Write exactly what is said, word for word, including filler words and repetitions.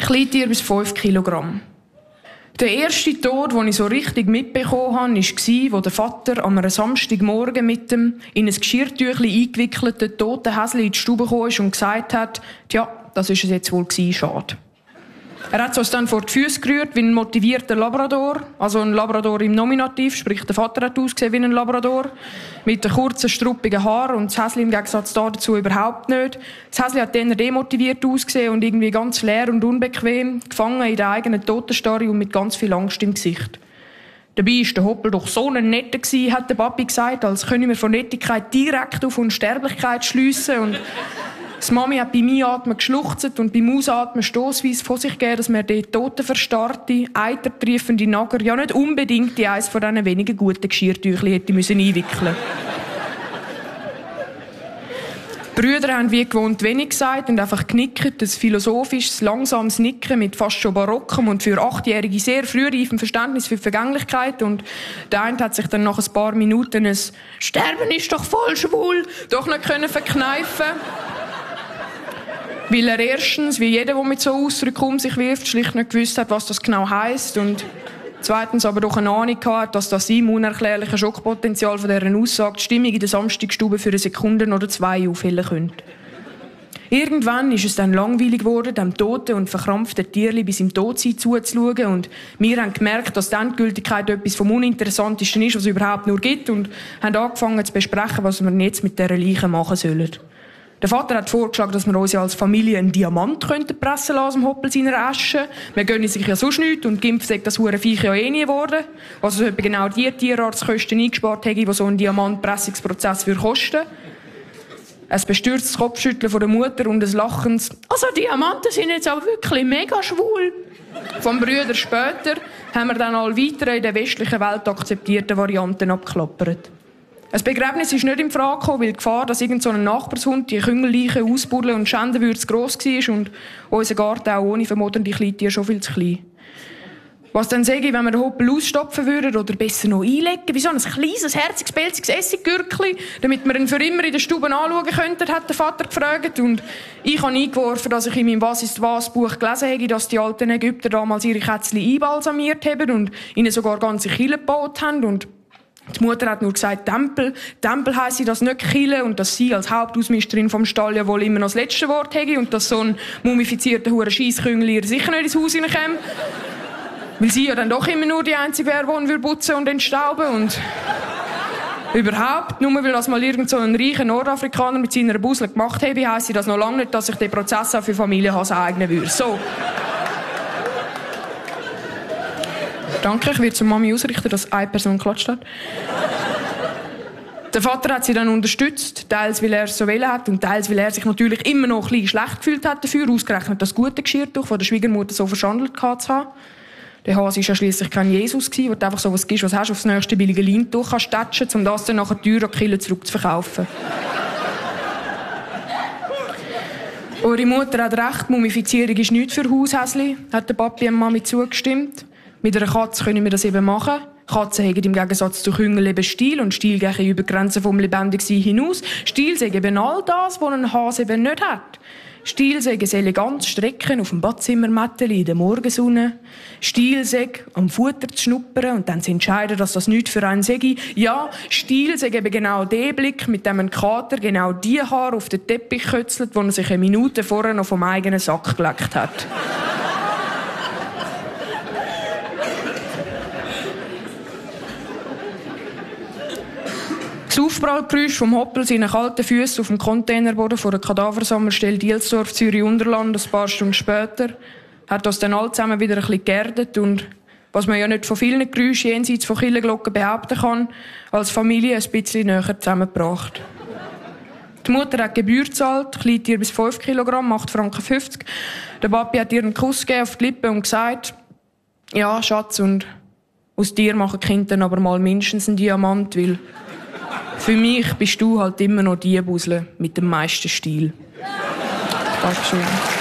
Kleintier bis fünf Kilogramm. Der erste Tod, den ich so richtig mitbekommen habe, war, wo der Vater an einem Samstagmorgen mit dem in ein Geschirrtüchli eingewickelten toten Häsli in die Stube gekommen ist und gesagt hat, tja, das ist es jetzt wohl gewesen, schade. Er hat es dann vor die Füße gerührt wie ein motivierter Labrador, also ein Labrador im Nominativ, sprich der Vater hat ausgesehen wie ein Labrador, mit den kurzen, struppigen Haaren und das Häsli im Gegensatz dazu überhaupt nicht. Das Häsli hat eher demotiviert ausgesehen und irgendwie ganz leer und unbequem, gefangen in der eigenen Totenstarre und mit ganz viel Angst im Gesicht. Dabei war der Hoppel doch so ein Netter gewesen, hat der Papi gesagt, als können wir von Nettigkeit direkt auf Unsterblichkeit schliessen. Und die Mami hat beim Einatmen geschluchzt und beim Ausatmen stossweise von sich gegeben, dass man dort totenverstarrte, eitertriefende Nager ja nicht unbedingt in eines von diesen wenigen guten Geschirrtüchli hätte müssen einwickeln. Die Brüder haben wie gewohnt wenig gesagt und einfach genickt, ein philosophisches, langsames Nicken mit fast schon barockem und für Achtjährige sehr frühreifem Verständnis für die Vergänglichkeit. Und der eine hat sich dann nach ein paar Minuten ein «Sterben ist doch voll schwul» doch noch können verkneifen. Weil er erstens, wie jeder, der mit so Ausdrücken um sich wirft, schlicht nicht gewusst hat, was das genau heisst. Und zweitens aber doch eine Ahnung hatte, dass das ihm unerklärliche Schockpotenzial von dieser Aussage die Stimmung in der Samstagstube für eine Sekunde oder zwei aufhellen könnte. Irgendwann ist es dann langweilig geworden, dem toten und verkrampften Tierli bis im Todsein zuzuschauen. Und wir haben gemerkt, dass die Endgültigkeit etwas vom Uninteressantesten ist, was es überhaupt nur gibt. Und haben angefangen zu besprechen, was wir jetzt mit dieser Leiche machen sollen. Der Vater hat vorgeschlagen, dass wir uns ja als Familie einen Diamant pressen lassen aus dem Hoppel seiner Asche. Wir gönnen sich ja sonst nichts und Gimpf sagt das hure Viech ja eh nie geworden. Also so etwa genau die Tierarztkosten eingespart hätte, die so ein Diamantpressungsprozess würde kosten. Ein bestürztes Kopfschütteln von der Mutter und ein lachendes «Also Diamanten sind jetzt aber wirklich mega schwul». Vom Brüder später haben wir dann alle weiteren in der westlichen Welt akzeptierten Varianten abgeklappert. Ein Begräbnis ist nicht in Frage gekommen, weil die Gefahr, dass irgend so ein Nachbarshund die Küngelleiche ausbuddeln und schänden würde, zu gross war und unser Garten auch ohne vermodernde Kleintiere schon viel zu klein. Was dann sage ich, wenn wir den Hoppel ausstopfen würden oder besser noch einlegen, wie so ein kleines, herziges, pelziges Essiggürkli, damit wir ihn für immer in der Stube anschauen könnten, hat der Vater gefragt. Und ich habe eingeworfen, dass ich in meinem «Was ist was» Buch gelesen habe, dass die alten Ägypter damals ihre Kätzchen einbalsamiert haben und ihnen sogar ganze Kielen gebaut haben. Und die Mutter hat nur gesagt, Tempel. Tempel heisse das nicht Kille und dass sie als Hauptausmisterin vom Stall ja wohl immer noch das letzte Wort hätte und dass so ein mumifizierter hure Scheissküngel ihr sicher nicht ins Haus hineinkäme. Weil sie ja dann doch immer nur die einzige wäre, die ihn putzen und entstauben und überhaupt, nur weil das mal irgend so ein reicher Nordafrikaner mit seiner Busel gemacht habe, heisse das noch lange nicht, dass sich der Prozess auch für Familienhass eignen würde. So. Danke, ich werde zur Mami ausrichten, dass eine Person geklatscht hat. Der Vater hat sie dann unterstützt, teils weil er es so wollen hat und teils weil er sich natürlich immer noch ein bisschen schlecht gefühlt hat dafür, ausgerechnet das gute Geschirrtuch von der Schwiegermutter so verschandelt zu haben. Der Hase war ja schliesslich kein Jesus, wo du einfach so was gibst, was hast, aufs nächste billige Leintuch kannst tätschen, um das dann nachher teuer an die Kille zurück zu verkaufen. Eure Mutter hat recht, Mumifizierung ist nichts für Haushäsli, hat der Papi und Mami zugestimmt. Mit einer Katze können wir das eben machen. Katzen haben im Gegensatz zu Küngel eben Stil und Stil gehen über die Grenzen vom Lebendigsein hinaus. Stil sagen eben all das, was ein Hase eben nicht hat. Stil sagen das Eleganz strecken auf dem Badzimmermätteli in der Morgensonne. Stil sagen am Futter zu schnuppern und dann zu entscheiden, dass das nichts für einen sei. Ja, Stil sagen eben genau den Blick, mit dem ein Kater genau die Haare auf den Teppich kötzelt, wo er sich eine Minute vorher noch vom eigenen Sack geleckt hat. Das Aufprallgeräusch vom Hoppel seinen kalten Füßen auf dem Containerboden vor der Kadaversammelstelle Dielsdorf, Zürich-Unterland, ein paar Stunden später, hat uns dann alle zusammen wieder ein bisschen geerdet und, was man ja nicht von vielen Geräuschen jenseits von Kirchenglocken behaupten kann, als Familie ein bisschen näher zusammengebracht. Die Mutter hat Gebühr gezahlt, Kleintier bis fünf Kilogramm, acht Franken fünfzig. Der Papi hat ihr einen Kuss gegeben auf die Lippe und gesagt, ja, Schatz, und aus dir machen die Kinder dann aber mal mindestens einen Diamant, weil für mich bist du halt immer noch die Busle mit dem meisten Stil. Dankeschön.